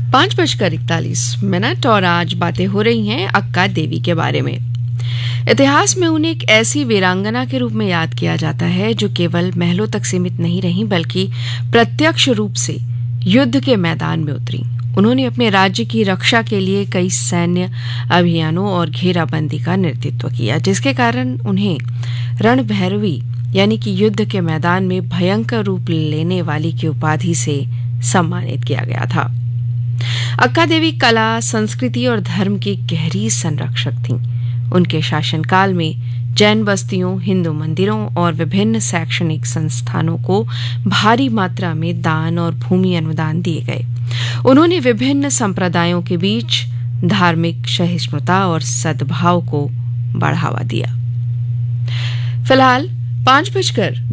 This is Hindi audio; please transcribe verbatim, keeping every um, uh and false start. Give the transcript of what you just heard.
पांच बजकर इकतालीस मिनट और आज बातें हो रही हैं अक्का देवी के बारे में। इतिहास में उन्हें एक ऐसी वीरांगना के रूप में याद किया जाता है जो केवल महलों तक सीमित नहीं रही बल्कि प्रत्यक्ष रूप से युद्ध के मैदान में उतरी। उन्होंने अपने राज्य की रक्षा के लिए कई सैन्य अभियानों और घेराबंदी का नेतृत्व किया, जिसके कारण उन्हें रणभैरवी यानी कि युद्ध के मैदान में भयंकर रूप लेने वाली की उपाधि से सम्मानित किया गया था। अक्का देवी कला, संस्कृति और धर्म की गहरी संरक्षक थीं। उनके शासनकाल में जैन बस्तियों, हिंदू मंदिरों और विभिन्न शैक्षणिक संस्थानों को भारी मात्रा में दान और भूमि अनुदान दिए गए। उन्होंने विभिन्न संप्रदायों के बीच धार्मिक सहिष्णुता और सद्भाव को बढ़ावा दिया। फिलहाल पांच बजकर